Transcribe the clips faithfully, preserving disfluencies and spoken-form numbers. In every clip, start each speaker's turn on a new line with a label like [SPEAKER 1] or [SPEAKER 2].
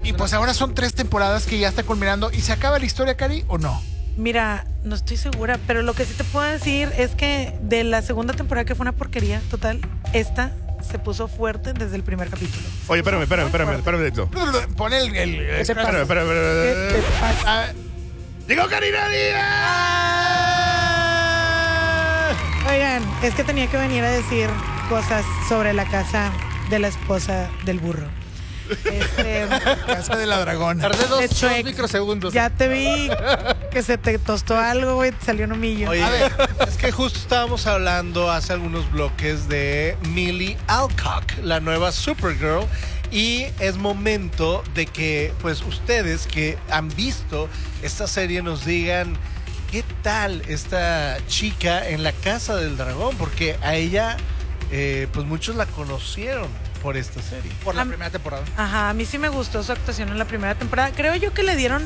[SPEAKER 1] Y pues ahora son tres temporadas que ya está culminando. ¿Y se acaba la historia, Cari, o no?
[SPEAKER 2] Mira, no estoy segura, pero lo que sí te puedo decir es que de la segunda temporada, que fue una porquería total, esta se puso fuerte desde el primer capítulo.
[SPEAKER 3] Oye, espérame, espérame, espérame, espérame, espérame.
[SPEAKER 1] Pon el... el, el
[SPEAKER 2] ¿Qué te
[SPEAKER 1] espérame,
[SPEAKER 2] pasa?
[SPEAKER 3] espérame, espérame,
[SPEAKER 2] ¿Qué
[SPEAKER 3] espérame.
[SPEAKER 2] te pasa?
[SPEAKER 1] Ah,
[SPEAKER 3] ¡Llegó Karina Díaz!
[SPEAKER 2] Oigan, es que tenía que venir a decir cosas sobre la casa de la esposa del burro. Este,
[SPEAKER 1] Casa de la Dragona.
[SPEAKER 4] Tardé dos,
[SPEAKER 2] De
[SPEAKER 4] dos
[SPEAKER 2] Shrek.
[SPEAKER 4] microsegundos.
[SPEAKER 2] ya te vi que se te tostó algo, güey, te salió un humillo.
[SPEAKER 5] Oye,
[SPEAKER 1] A ver.
[SPEAKER 5] es que justo estábamos hablando hace algunos bloques de Millie Alcock, la nueva Supergirl, y es momento de que pues ustedes que han visto esta serie nos digan qué tal esta chica en la Casa del Dragón, porque a ella eh, pues muchos la conocieron por esta serie.
[SPEAKER 4] Por la
[SPEAKER 2] Am-
[SPEAKER 4] primera temporada.
[SPEAKER 2] Ajá, a mí sí me gustó su actuación en la primera temporada. Creo yo que le dieron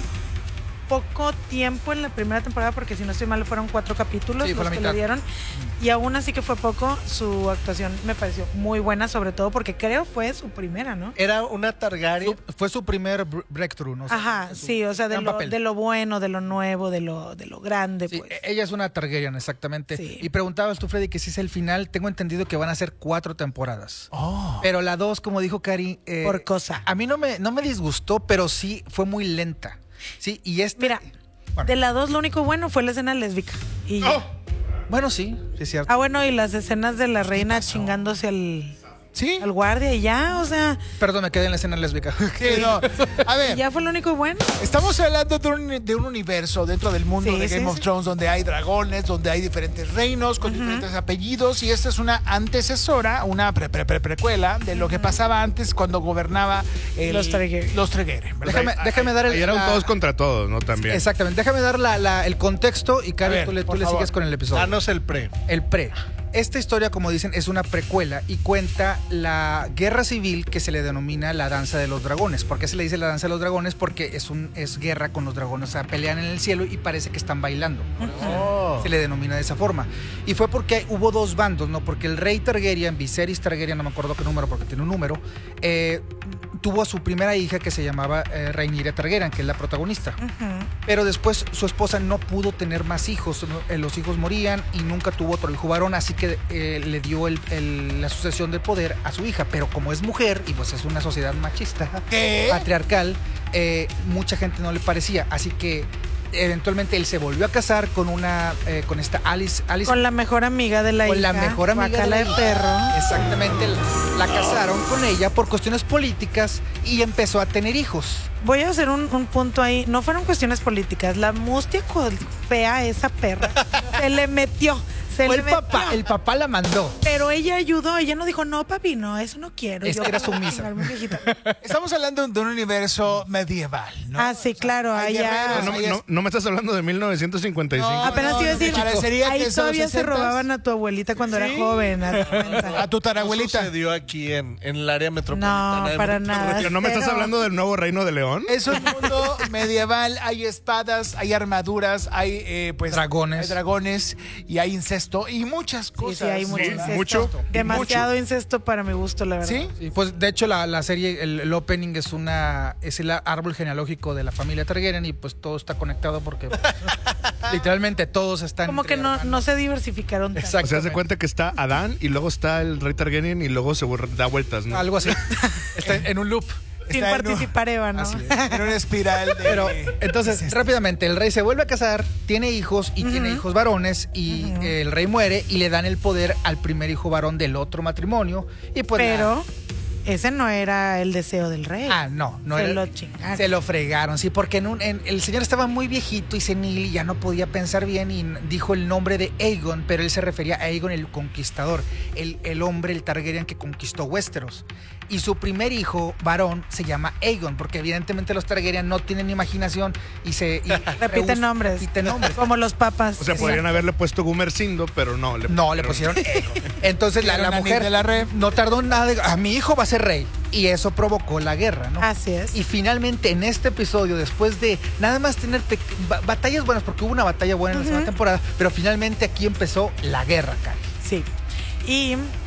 [SPEAKER 2] poco tiempo en la primera temporada, porque si no estoy mal fueron cuatro capítulos
[SPEAKER 4] Sí, fue
[SPEAKER 2] los
[SPEAKER 4] la
[SPEAKER 2] que
[SPEAKER 4] mitad.
[SPEAKER 2] le dieron. Y aún así que fue poco, su actuación me pareció muy buena, sobre todo porque creo fue su primera, ¿no?
[SPEAKER 5] Era una Targaryen.
[SPEAKER 4] Su- fue su primer br- breakthrough, ¿no? O sea,
[SPEAKER 2] Ajá,
[SPEAKER 4] su
[SPEAKER 2] sí, o sea, de
[SPEAKER 4] gran
[SPEAKER 2] lo,
[SPEAKER 4] papel.
[SPEAKER 2] de lo bueno, de lo nuevo, de lo, de lo grande,
[SPEAKER 4] Sí,
[SPEAKER 2] pues.
[SPEAKER 4] e- ella es una Targaryen, exactamente.
[SPEAKER 2] Sí.
[SPEAKER 4] Y preguntabas tú, Freddy, que si es el final. Tengo entendido que van a ser cuatro temporadas. Pero la dos, como dijo Cari... eh,
[SPEAKER 2] Por cosa.
[SPEAKER 4] A mí no me, no me disgustó, pero sí fue muy lenta. Sí, y este...
[SPEAKER 2] Mira,
[SPEAKER 4] Bueno.
[SPEAKER 2] de la dos lo único bueno fue la escena lésbica. Y ya.
[SPEAKER 3] Oh.
[SPEAKER 4] Bueno, sí, sí es cierto.
[SPEAKER 2] Ah, bueno, y las escenas de la reina chingándose al,
[SPEAKER 1] ¿Sí?
[SPEAKER 2] al guardia y ya, o sea,
[SPEAKER 4] Perdón, me quedé en la escena lésbica.
[SPEAKER 1] Sí, no. A
[SPEAKER 2] y
[SPEAKER 1] ver,
[SPEAKER 2] ya fue lo único bueno.
[SPEAKER 1] estamos hablando de un, de un universo dentro del mundo
[SPEAKER 2] Sí,
[SPEAKER 1] de Game
[SPEAKER 2] sí,
[SPEAKER 1] of
[SPEAKER 2] sí.
[SPEAKER 1] Thrones donde hay dragones, donde hay diferentes reinos con diferentes apellidos, y esta es una antecesora, una pre pre pre precuela de lo que pasaba antes cuando gobernaba el-
[SPEAKER 2] Los Targaryen.
[SPEAKER 1] Los Targaryen, ¿verdad?
[SPEAKER 4] Déjame, déjame dar el...
[SPEAKER 3] Ahí eran
[SPEAKER 4] la-
[SPEAKER 3] todos contra todos, ¿no? También.
[SPEAKER 4] Exactamente, déjame dar la, la- el contexto y
[SPEAKER 1] A
[SPEAKER 4] Cari,
[SPEAKER 1] ver,
[SPEAKER 4] tú le, tú
[SPEAKER 1] por
[SPEAKER 4] le
[SPEAKER 1] favor.
[SPEAKER 4] sigues con el episodio.
[SPEAKER 5] Danos el pre.
[SPEAKER 4] El pre. Esta historia, como dicen, es una precuela y cuenta la guerra civil que se le denomina la danza de los dragones. ¿Por qué se le dice la danza de los dragones? Porque es, un, es guerra con los dragones, o sea, pelean en el cielo y parece que están bailando.
[SPEAKER 5] Oh.
[SPEAKER 4] Se le denomina de esa forma. Y fue porque hubo dos bandos, ¿no? Porque el rey Targaryen, Viserys Targaryen, no me acuerdo qué número porque tiene un número, eh, tuvo a su primera hija que se llamaba eh, Rhaenyra Targaryen, que es la protagonista. Pero después su esposa no pudo tener más hijos, ¿no? Eh, los hijos morían y nunca tuvo otro hijo varón, así que eh, le dio el- el- la sucesión del poder a su hija. Pero como es mujer y pues es una sociedad machista,
[SPEAKER 1] ¿Qué?
[SPEAKER 4] patriarcal, eh, mucha gente no le parecía, así que eventualmente él se volvió a casar con una eh, con esta Alice, Alice
[SPEAKER 2] Con la mejor amiga de la
[SPEAKER 4] con
[SPEAKER 2] hija.
[SPEAKER 4] la mejor amiga
[SPEAKER 2] Guacala
[SPEAKER 4] de
[SPEAKER 2] de
[SPEAKER 4] la
[SPEAKER 2] perro.
[SPEAKER 4] hija. Exactamente, la casaron con ella por cuestiones políticas y empezó a tener hijos.
[SPEAKER 2] Voy a hacer un, un punto ahí. No fueron cuestiones políticas. La mustia col- fea, esa perra, se le metió. Se
[SPEAKER 4] Fue
[SPEAKER 2] le
[SPEAKER 4] el
[SPEAKER 2] metió.
[SPEAKER 4] papá, el papá la mandó.
[SPEAKER 2] Pero ella ayudó. Ella no dijo, no, papi, no, eso no quiero.
[SPEAKER 4] Es
[SPEAKER 2] Yo
[SPEAKER 4] que era
[SPEAKER 2] voy a
[SPEAKER 4] sumisa.
[SPEAKER 2] chingarme un viejito.
[SPEAKER 1] Estamos hablando de un universo medieval, ¿no?
[SPEAKER 2] Ah, sí, claro,
[SPEAKER 1] hay
[SPEAKER 2] allá.
[SPEAKER 1] guerreros,
[SPEAKER 3] No,
[SPEAKER 1] hay
[SPEAKER 3] no, no me estás hablando de mil novecientos cincuenta y cinco.
[SPEAKER 1] No,
[SPEAKER 2] Apenas te iba a decir,
[SPEAKER 1] parecería que
[SPEAKER 2] ahí
[SPEAKER 1] son los
[SPEAKER 2] todavía se
[SPEAKER 1] sesentas.
[SPEAKER 2] robaban a tu abuelita cuando
[SPEAKER 1] Sí.
[SPEAKER 2] era joven. haz de cuenta.
[SPEAKER 1] A tu
[SPEAKER 5] ¿Qué
[SPEAKER 1] tarabuelita.
[SPEAKER 5] sucedió aquí en, en el área metropolitana?
[SPEAKER 2] No,
[SPEAKER 5] de
[SPEAKER 2] para
[SPEAKER 5] Monterrey?
[SPEAKER 2] nada.
[SPEAKER 3] Pero no me estás
[SPEAKER 2] Cero.
[SPEAKER 3] hablando del nuevo reino de León.
[SPEAKER 1] Es un mundo medieval, hay espadas, hay armaduras, hay eh, pues
[SPEAKER 4] Dragones.
[SPEAKER 1] hay dragones y hay incesto y muchas
[SPEAKER 2] Sí,
[SPEAKER 1] cosas.
[SPEAKER 2] sí, hay mucho
[SPEAKER 3] Sí,
[SPEAKER 2] incesto.
[SPEAKER 3] mucho.
[SPEAKER 2] Demasiado incesto para mi gusto, la verdad.
[SPEAKER 1] ¿Sí?
[SPEAKER 4] Sí, pues de hecho la, la serie, el, el opening es una es el árbol genealógico de la familia Targaryen y pues todo está conectado porque pues, literalmente todos están
[SPEAKER 2] Como que
[SPEAKER 4] entre
[SPEAKER 2] no,
[SPEAKER 4] hermanos.
[SPEAKER 2] no se diversificaron tanto.
[SPEAKER 3] O sea, se cuenta que está Adán y luego está el rey Targaryen y luego se borra- da vueltas, ¿no?
[SPEAKER 4] Algo así. Está en un loop.
[SPEAKER 2] Sin
[SPEAKER 1] Está en un-
[SPEAKER 2] participar Eva, ¿no?
[SPEAKER 4] Así es.
[SPEAKER 1] En una espiral de...
[SPEAKER 4] Pero entonces,
[SPEAKER 1] incesto.
[SPEAKER 4] rápidamente, el rey se vuelve a casar, tiene hijos y tiene hijos varones y eh, el rey muere y le dan el poder al primer hijo varón del otro matrimonio y pues la-
[SPEAKER 2] Pero ese no era el deseo del rey.
[SPEAKER 4] Ah, no, no
[SPEAKER 2] Se
[SPEAKER 4] era-
[SPEAKER 2] lo chingaron.
[SPEAKER 4] Se lo fregaron, sí, porque en un, en- el señor estaba muy viejito y senil y ya no podía pensar bien y n- dijo el nombre de Aegon, pero él se refería a Aegon el Conquistador, el, el hombre, el Targaryen que conquistó Westeros. Y su primer hijo, varón, se llama Aegon, porque evidentemente los Targaryen no tienen imaginación y se... y
[SPEAKER 2] Repiten
[SPEAKER 4] rehus-
[SPEAKER 2] nombres.
[SPEAKER 4] Repiten nombres.
[SPEAKER 2] Como los papas.
[SPEAKER 3] O sea,
[SPEAKER 2] Sí.
[SPEAKER 3] podrían haberle puesto Gumersindo, pero no. Le
[SPEAKER 4] No, le pusieron Aegon. Entonces la,
[SPEAKER 1] Era
[SPEAKER 4] la
[SPEAKER 1] una
[SPEAKER 4] mujer
[SPEAKER 1] niña de la red.
[SPEAKER 4] no tardó nada de... A mi hijo va a ser rey. Y eso provocó la guerra, ¿no?
[SPEAKER 2] Así es.
[SPEAKER 4] Y finalmente en este episodio, después de nada más tener pe- ba- batallas buenas, porque hubo una batalla buena en la segunda temporada, pero finalmente aquí empezó la guerra, Cari.
[SPEAKER 2] Sí. Y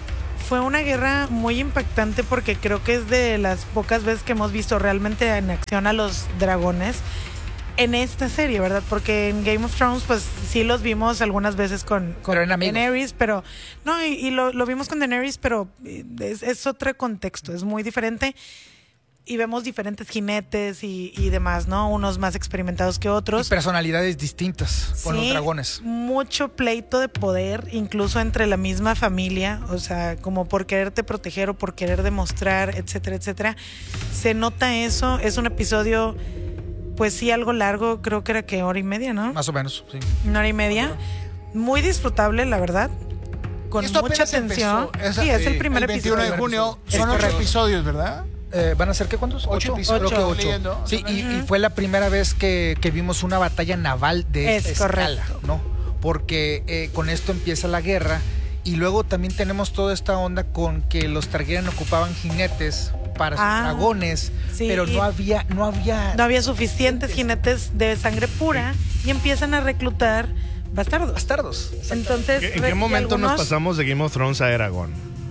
[SPEAKER 2] fue una guerra muy impactante porque creo que es de las pocas veces que hemos visto realmente en acción a los dragones en esta serie, ¿verdad? Porque en Game of Thrones, pues sí los vimos algunas veces con, con
[SPEAKER 4] Pero en amigos.
[SPEAKER 2] Daenerys, pero no, y, y lo, lo vimos con Daenerys, pero es, es otro contexto, es muy diferente. Y vemos diferentes jinetes y, y demás, ¿no? Unos más experimentados que
[SPEAKER 4] Y
[SPEAKER 2] otros.
[SPEAKER 4] personalidades distintas con
[SPEAKER 2] Sí,
[SPEAKER 4] los dragones.
[SPEAKER 2] Mucho pleito de poder, incluso entre la misma familia, o sea, como por quererte proteger o por querer demostrar, etcétera, etcétera. Se nota eso, es un episodio, pues sí, algo largo, creo que era que hora y media, ¿no?
[SPEAKER 4] Más o menos, sí.
[SPEAKER 2] Una hora y media. Muy disfrutable, la verdad. Con
[SPEAKER 1] Y esto
[SPEAKER 2] mucha
[SPEAKER 1] apenas
[SPEAKER 2] atención.
[SPEAKER 1] empezó.
[SPEAKER 2] Sí, es el
[SPEAKER 1] sí,
[SPEAKER 2] primer
[SPEAKER 1] el veintiuno
[SPEAKER 2] episodio.
[SPEAKER 1] de junio.
[SPEAKER 2] Es
[SPEAKER 1] Son ocho
[SPEAKER 2] correcto.
[SPEAKER 1] episodios, ¿verdad?
[SPEAKER 4] Eh, ¿Van a ser qué cuántos?
[SPEAKER 1] Ocho episodios.
[SPEAKER 4] Creo que
[SPEAKER 1] Ocho.
[SPEAKER 4] ocho.
[SPEAKER 1] Leyendo.
[SPEAKER 4] Sí, y, y fue la primera vez que, que vimos una batalla naval de
[SPEAKER 2] Es
[SPEAKER 4] esta escala,
[SPEAKER 2] correcto.
[SPEAKER 4] ¿no? Porque eh, con esto empieza la guerra y luego también tenemos toda esta onda con que los Targaryen ocupaban jinetes para sus
[SPEAKER 2] Ah,
[SPEAKER 4] dragones,
[SPEAKER 2] sí,
[SPEAKER 4] pero
[SPEAKER 2] y-
[SPEAKER 4] no había, no había
[SPEAKER 2] No había suficientes jinetes de sangre pura y empiezan a reclutar bastardos.
[SPEAKER 4] bastardos.
[SPEAKER 2] Entonces,
[SPEAKER 3] ¿En
[SPEAKER 2] re-
[SPEAKER 3] qué
[SPEAKER 2] y
[SPEAKER 3] momento nos
[SPEAKER 2] algunos-
[SPEAKER 3] pasamos de Game of Thrones a Eragon?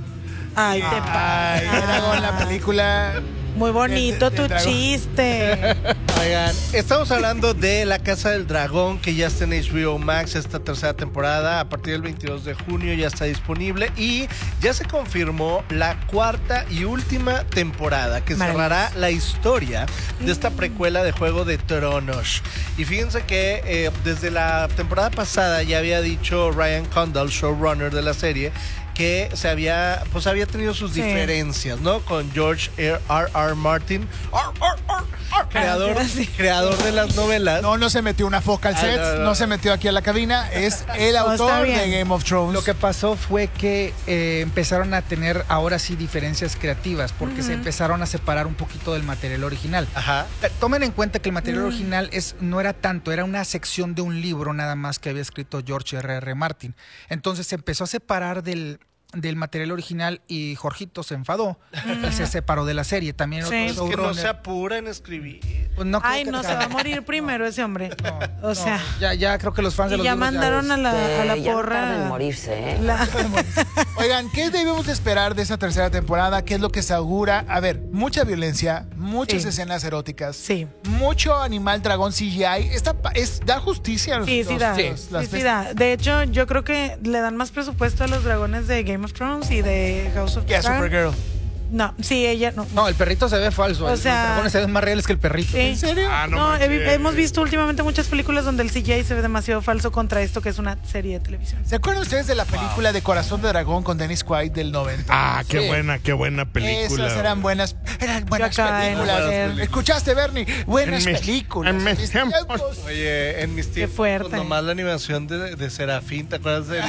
[SPEAKER 2] Ay, te
[SPEAKER 1] Ay,
[SPEAKER 2] pasa.
[SPEAKER 1] Eragon, la película.
[SPEAKER 2] Muy bonito
[SPEAKER 1] de- de
[SPEAKER 2] tu
[SPEAKER 1] dragón.
[SPEAKER 2] chiste.
[SPEAKER 5] Oigan, estamos hablando de La Casa del Dragón, que ya está en H B O Max esta tercera temporada. A partir del veintidós de junio ya está disponible y ya se confirmó la cuarta y última temporada, que
[SPEAKER 2] Maravilloso.
[SPEAKER 5] cerrará la historia de esta precuela de Juego de Tronos. Y fíjense que eh, desde la temporada pasada ya había dicho Ryan Condal, showrunner de la serie, que se había, pues había tenido sus
[SPEAKER 2] Sí.
[SPEAKER 5] diferencias, ¿no? Con George R. R. Martin, R. R. R. creador,
[SPEAKER 2] Ah, sí.
[SPEAKER 5] creador de las novelas.
[SPEAKER 1] No, no se metió una foca al
[SPEAKER 5] Ah,
[SPEAKER 1] set,
[SPEAKER 5] no,
[SPEAKER 1] no,
[SPEAKER 5] no, no.
[SPEAKER 1] se metió aquí a la cabina. Es el
[SPEAKER 2] No, está
[SPEAKER 1] autor
[SPEAKER 2] bien.
[SPEAKER 1] de Game of Thrones.
[SPEAKER 4] Lo que pasó fue que eh, empezaron a tener ahora sí diferencias creativas porque se empezaron a separar un poquito del material original.
[SPEAKER 5] Ajá.
[SPEAKER 4] Eh, Tomen en cuenta que el material original es, no era tanto, era una sección de un libro nada más que había escrito George R. R. Martin. Entonces se empezó a separar del, del material original y Jorgito se enfadó y se separó de la serie. También
[SPEAKER 2] Sí.
[SPEAKER 4] otro
[SPEAKER 5] Es que no
[SPEAKER 4] showrunner.
[SPEAKER 5] se apura en escribir.
[SPEAKER 4] Pues no creo
[SPEAKER 2] Ay,
[SPEAKER 4] que
[SPEAKER 2] no, se
[SPEAKER 4] tenga-
[SPEAKER 2] va a morir primero ese hombre.
[SPEAKER 4] No,
[SPEAKER 2] O
[SPEAKER 4] no,
[SPEAKER 2] sea,
[SPEAKER 4] ya, ya creo que los fans de
[SPEAKER 2] y
[SPEAKER 4] los
[SPEAKER 2] ya
[SPEAKER 4] libros
[SPEAKER 2] mandaron a la, a la
[SPEAKER 6] Eh, ya no
[SPEAKER 2] porra.
[SPEAKER 6] tarda en morirse, ¿eh?
[SPEAKER 2] La-
[SPEAKER 1] Oigan, ¿qué debemos de esperar de esa tercera temporada? ¿Qué es lo que se augura? A ver, mucha violencia, muchas
[SPEAKER 2] Sí.
[SPEAKER 1] escenas eróticas,
[SPEAKER 2] Sí.
[SPEAKER 1] mucho animal dragón C G I. Esta pa- es da justicia a los,
[SPEAKER 2] Sí, sí
[SPEAKER 1] los-
[SPEAKER 2] da.
[SPEAKER 1] los-
[SPEAKER 2] Sí,
[SPEAKER 1] las
[SPEAKER 2] sí da. De hecho, yo creo que le dan más presupuesto a los dragones de Game of Thrones y de House of
[SPEAKER 1] Y a
[SPEAKER 2] Dragon.
[SPEAKER 1] Supergirl.
[SPEAKER 2] No, sí, ella no.
[SPEAKER 4] No, el perrito se ve falso.
[SPEAKER 2] O
[SPEAKER 4] los
[SPEAKER 2] sea-
[SPEAKER 4] dragones se ven más reales que el perrito.
[SPEAKER 2] Sí.
[SPEAKER 1] ¿En serio?
[SPEAKER 3] Ah, no
[SPEAKER 2] No, he vi-
[SPEAKER 3] manches.
[SPEAKER 2] hemos visto últimamente muchas películas donde el C G I se ve demasiado falso contra esto que es una serie de televisión.
[SPEAKER 1] ¿Se acuerdan ustedes de la película de Corazón de Dragón con Dennis Quaid del noventa?
[SPEAKER 3] Ah, qué
[SPEAKER 4] Sí.
[SPEAKER 3] buena, qué buena película.
[SPEAKER 1] Esas eran buenas, eran buenas
[SPEAKER 2] Yo acabo de
[SPEAKER 1] películas.
[SPEAKER 2] ver.
[SPEAKER 1] ¿Escuchaste, Bernie? Buenas
[SPEAKER 3] En mis-
[SPEAKER 1] películas.
[SPEAKER 3] en mis
[SPEAKER 1] Mis
[SPEAKER 3] tiempos.
[SPEAKER 1] tiempos.
[SPEAKER 5] Oye, en mis tiempos,
[SPEAKER 2] fuerte.
[SPEAKER 5] pues, nomás la animación de, de Serafín, ¿te acuerdas de él?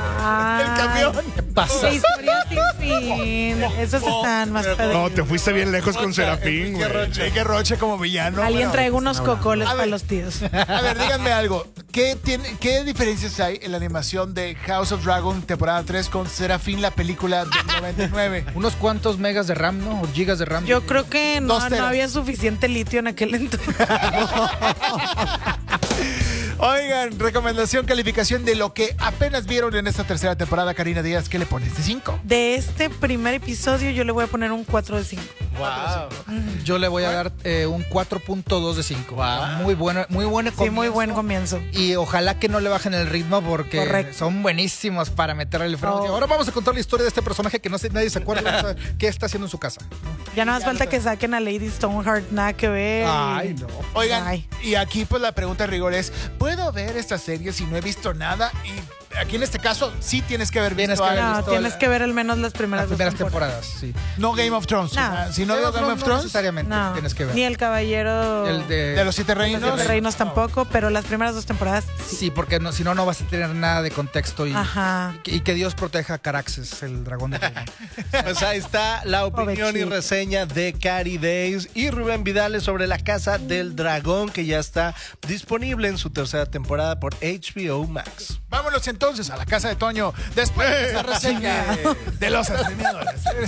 [SPEAKER 2] Ay,
[SPEAKER 1] El camión.
[SPEAKER 4] ¿Qué pasa?
[SPEAKER 2] de historia sin fin. Esos están más padres.
[SPEAKER 3] No, te fuiste bien lejos con Serafín,
[SPEAKER 5] Enrique
[SPEAKER 3] güey.
[SPEAKER 5] Roche.
[SPEAKER 1] Enrique Roche como villano.
[SPEAKER 2] Alguien
[SPEAKER 1] Bueno,
[SPEAKER 2] traiga unos cocoles
[SPEAKER 1] A
[SPEAKER 2] para
[SPEAKER 1] ver.
[SPEAKER 2] los tíos.
[SPEAKER 1] A ver, díganme algo. ¿Qué, tiene, ¿Qué diferencias hay en la animación de House of Dragon temporada tres con Serafín, la película del noventa y nueve?
[SPEAKER 4] Unos cuantos megas de RAM, ¿no? O gigas de RAM.
[SPEAKER 2] Yo creo que no,
[SPEAKER 1] Dos teras.
[SPEAKER 2] no había suficiente litio en aquel entonces.
[SPEAKER 1] Oigan, recomendación, calificación de lo que apenas vieron en esta tercera temporada. Karina Díaz, ¿qué le pones? ¿De cinco?
[SPEAKER 2] De este primer episodio yo le voy a poner un cuatro de cinco.
[SPEAKER 5] Wow.
[SPEAKER 4] Yo le voy a dar eh, un cuatro punto dos de cinco.
[SPEAKER 5] Wow.
[SPEAKER 4] Muy bueno, muy bueno
[SPEAKER 2] Sí, muy buen comienzo.
[SPEAKER 4] Y ojalá que no le bajen el ritmo porque
[SPEAKER 2] Correcto.
[SPEAKER 4] son buenísimos para meterle el freno.
[SPEAKER 2] Oh.
[SPEAKER 4] Ahora vamos a contar la historia de este personaje que no sé, nadie se acuerda vamos a ver qué está haciendo en su casa.
[SPEAKER 2] Ya nada más falta que saquen a Lady Stoneheart, nada que ver.
[SPEAKER 4] Ay, no.
[SPEAKER 1] Oigan,
[SPEAKER 2] Ay.
[SPEAKER 1] y aquí pues la pregunta de rigor es, ¿puedo ver esta serie si no he visto nada? Y aquí en este caso sí tienes que haber
[SPEAKER 4] Tienes
[SPEAKER 1] visto
[SPEAKER 4] que haber
[SPEAKER 1] algo.
[SPEAKER 2] No,
[SPEAKER 4] visto
[SPEAKER 2] tienes
[SPEAKER 4] la-
[SPEAKER 2] que ver al menos las
[SPEAKER 4] Las
[SPEAKER 2] primeras, dos
[SPEAKER 4] primeras
[SPEAKER 2] temporadas.
[SPEAKER 4] temporadas, sí.
[SPEAKER 1] No Game of Thrones.
[SPEAKER 2] No.
[SPEAKER 1] o sea, si no veo Game of
[SPEAKER 4] no
[SPEAKER 1] Thrones,
[SPEAKER 4] necesariamente
[SPEAKER 2] No,
[SPEAKER 4] tienes que ver.
[SPEAKER 2] ni el caballero
[SPEAKER 4] El de,
[SPEAKER 1] de los siete
[SPEAKER 2] de
[SPEAKER 1] reinos.
[SPEAKER 2] los siete reinos tampoco, pero las primeras dos temporadas sí.
[SPEAKER 4] Sí, porque no, si no, no vas a tener nada de contexto y,
[SPEAKER 2] Ajá.
[SPEAKER 4] y que, y que Dios proteja a Caraxes, el dragón de dragón.
[SPEAKER 5] Pues ahí está la opinión y
[SPEAKER 2] Pobrecito.
[SPEAKER 5] reseña de Cari Days y Rubén Vidales sobre La Casa del Dragón, que ya está disponible en su tercera temporada por H B O Max.
[SPEAKER 1] Vámonos entonces a la casa de Toño después de esta reseña de los asesinos.